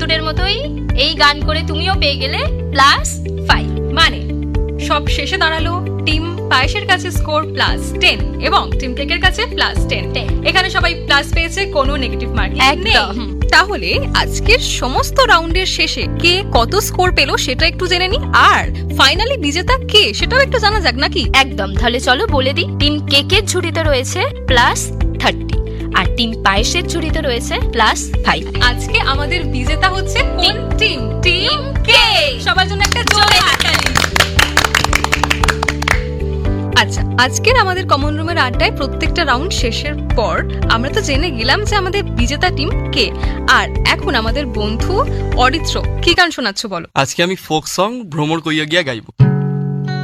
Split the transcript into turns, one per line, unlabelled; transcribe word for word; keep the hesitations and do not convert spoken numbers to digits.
এপিসোডের মতোই এই গান করে তুমিও পেয়ে গেলে প্লাস ফাইভ।
মানে সব শেষে দাঁড়ালো টিম পায়েসের কাছে স্কোর প্লাস টেন এবং টিম কেকের কাছে প্লাস টেন। এখানে সবাই প্লাস পেয়েছে, কোনো নেগেটিভ মার্কিং নেই। তাহলে আজকের সমস্ত রাউন্ডের শেষে কে কত স্কোর পেলো সেটা একটু জেনে নি, আর ফাইনালি বিজেতা কে সেটাও একটু জানা যাক নাকি।
একদম, তাহলে চলো বলে দিই। টিম কেকের ঝুড়িতে রয়েছে প্লাস থার্টি আর টিম পায়েসের ঝুড়িতে রয়েছে প্লাস ফাইভ।
আজকে আমাদের বিজেতা হচ্ছে কোন টিম? Team cake. সবার জন্য একটা জোরে হাততালি। আচ্ছা, আজকের আমাদের কমন রুমের আড্ডায় প্রত্যেকটা রাউন্ড শেষের পর আমরা তো জেনে গেলাম যে আমাদের বিজেতা টিম কে। আর এখন আমাদের বন্ধু অরিত্র কি গান শোনাচ্ছ বলো?
আজকে আমি ফোক সং ভ্রমর কইয়া গিয়া গাইবো।